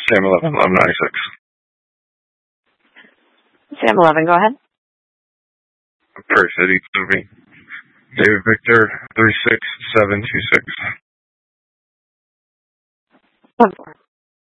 Sam 11, 1196. Sam 11, go ahead. Prairie City, Movie. David Victor, 36726. 1-4.